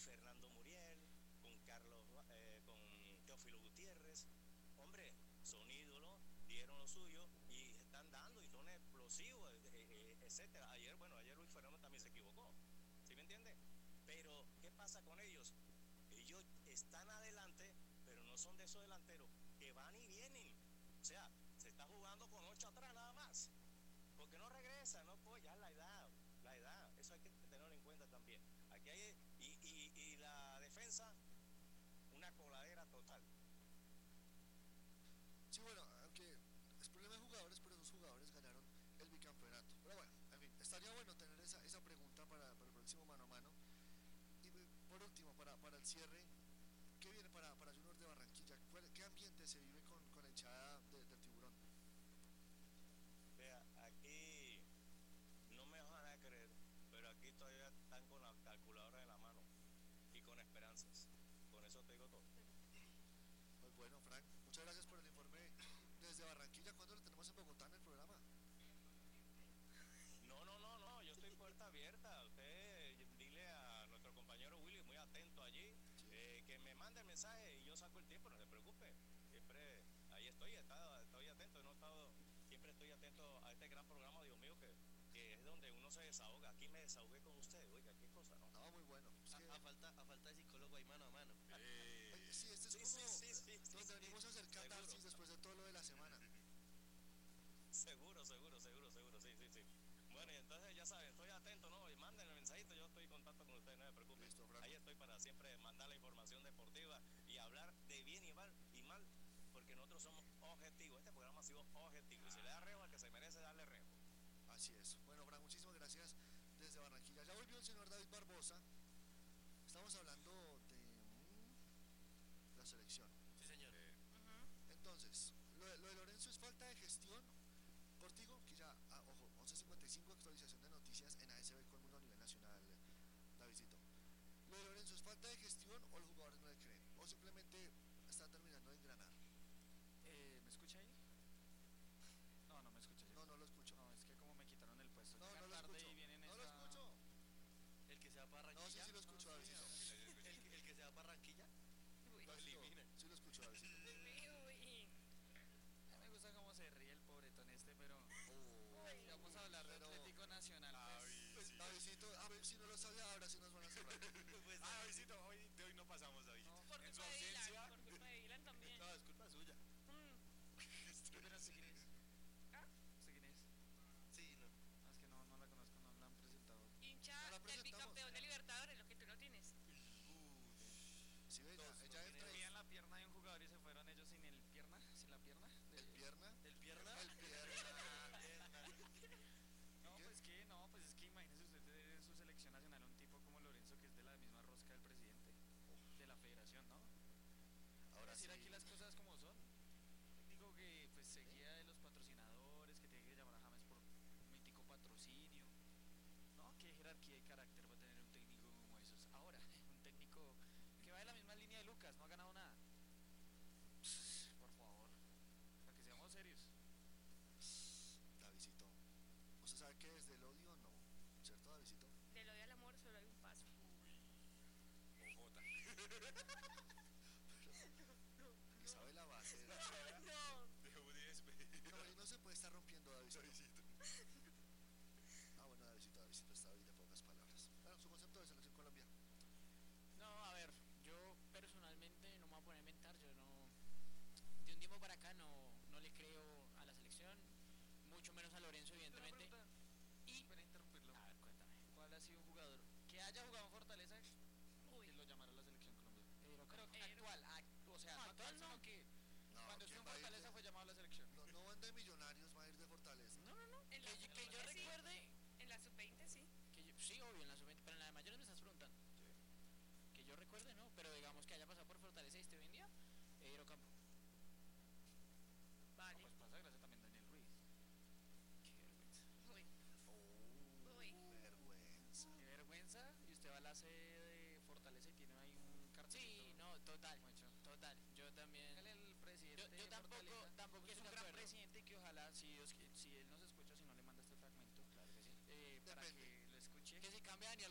Fernando Muriel, con Carlos, con Teófilo Gutiérrez. Hombre, son ídolos, dieron lo suyo y están dando y son explosivos, etcétera. Ayer Luis Fernando también se equivocó, ¿sí me entiende? Pero ¿qué pasa con ellos? Ellos están adelante, pero no son de esos delanteros que van y vienen. O sea, se está jugando con 8 atrás nada más. Porque no regresa, no, pues ya la edad, eso hay que tenerlo en cuenta también. Aquí hay, y la defensa, una coladera total. Sí, bueno, aunque es problema de jugadores, pero esos jugadores ganaron el bicampeonato. Pero bueno, en fin, estaría bueno tener esa pregunta para el próximo mano a mano. Y por último, para el cierre, ¿qué viene para Junior de Barranquilla? ¿Qué ambiente se vive con la hinchada del Tiburón? Vea, aquí no me van a creer, pero aquí todavía están con la calculadora en la mano y con esperanzas. Con eso te digo todo. Pues bueno, Frank, muchas gracias por el informe desde Barranquilla. ¿Cuándo lo tenemos en Bogotá en el programa? No, yo estoy puerta abierta. Usted dile a nuestro compañero Willy, muy atento allí, Sí. que me mande el mensaje y yo saco el tiempo, no se preocupe. Siempre ahí estoy atento, no he estado, siempre estoy atento a este gran programa, Dios mío, que es donde uno se desahoga. Aquí me desahogué con usted, oiga, qué cosa, ¿no? No, muy bueno. Es que, A falta de psicólogo ahí mano a mano. oye, sí, este es como donde venimos a hacer catarsis seguro. después de todo lo de la semana. Seguro, sí. Bueno, y entonces ya saben, estoy atento, ¿no? Y manden el mensajito, yo estoy en contacto con ustedes, no se preocupen. Listo, Frank. Ahí estoy para siempre mandar la información deportiva y hablar de bien y mal, porque nosotros somos objetivos. Este programa ha sido objetivo y se le da reo al que se merece darle reo. Así es. Bueno, Frank, muchísimas gracias desde Barranquilla. Ya volvió el señor David Barbosa. Estamos hablando de la selección. Sí, señor. Entonces, lo de Lorenzo es falta de gestión. Cortigo, que ya, ojo, 11:55, actualización de noticias en ASB Colmundo a nivel nacional, Davidito. Lo de Lorenzo es falta de gestión o los jugadores no le creen, o simplemente está terminando de engranar. ¿Me escucha ahí? No, no me escucha. No lo escucho. No, es que como me quitaron el puesto. No Llegan lo tarde escucho. y vienen No lo escucho. El que se va para No, Barranquilla. sí lo escucho, No, Davidito. El que se va para Barranquilla. Uy. Lo eliminen. Sí lo escucho, Davidito. Uy. No me gusta cómo se ríe el pobretón este, pero Uy. vamos a hablar de Pero- Atlético Nacional. Pues, Davidito, a ver si no lo sabe ahora, si nos van a cerrar. Pues, Davidito, de hoy no pasamos, David. No, Por En culpa su de ausencia. Dylan, por culpa de Dylan también. no, es culpa suya. pero ¿usted quién es? ¿Ah? ¿Usted quién es? Sí, no. No, es que no la conozco, no la han presentado. Hincha No la del presentamos. bicampeón de Libertadores, lo que tú no tienes. Sí, ve, Dos, ella no entra Tenían la pierna de un jugador y se fueron ellos sin el pierna, sin la pierna. el pierna. ¿El pierna? El pierna. No, ¿Qué? pues es que imagínese usted de su selección nacional un tipo como Lorenzo que es de la misma rosca del presidente de la federación, ¿no? Ahora sí. Decir aquí las cosas como son. Técnico que pues seguía de los patrocinadores, que tiene que llamar a James por un mítico patrocinio. No, qué jerarquía y carácter va a tener un técnico como esos. Ahora, un técnico que va de la misma línea de Lucas, no ha ganado nada. Por favor, para que seamos serios. Davidito, ¿usted sabe qué es del odio o no? ¿Cierto, Davidito? Del odio al amor solo hay un paso. Bogotá. Y sabe la base. No. De UDSB. No, y no se puede estar rompiendo, Davidito. Davidito. Ah, bueno, Davidito está bien, de pocas palabras. Bueno, su concepto de selección Colombia. No, a ver, yo personalmente no me voy a poner a inventar, yo no, de un tiempo para acá no le creo a la selección, mucho menos a Lorenzo, evidentemente. Y, Para interrumpirlo, a ver, cuéntame. ¿cuál ha sido un jugador que haya jugado en Fortaleza Uy. que lo llamara a la selección Colombia? Pero Pero- actual, o sea, no actual, no. sino que No, cuando ¿quién estuvo en va a ir Fortaleza de- fue llamado a la selección. No van de Millonarios, va a ir de Fortaleza. No, En la que yo sub-20 sí. recuerde, En la sub-20 sí. sí, obvio, en la sub-20, pero en la de mayores me estás preguntando. Que yo recuerde, no, pero digamos que haya pasado por Fortaleza y esté hoy en día, Campo. Vale. No, pues pasa gracias también a Daniel Ruiz. Qué vergüenza. Uy. Oh, Uy. vergüenza. Qué vergüenza, y usted va a la sede de Fortaleza y tiene ahí un cartelito. Sí, no, total, Mucho. total, yo también. Dígale al presidente Yo de tampoco Fortaleza, que es estoy un de gran acuerdo. presidente y que ojalá, si él nos escucha, si no le manda este fragmento, Claro que sí. Para Depende. que lo escuche. que si cambia a Daniel